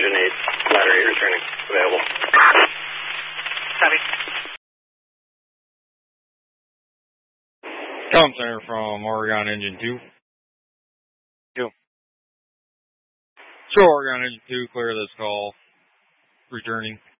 Engine 8, ladder 8 returning, available. Copy. Comm Center from Oregon Engine 2. 2. Show Oregon Engine 2, clear this call. Returning.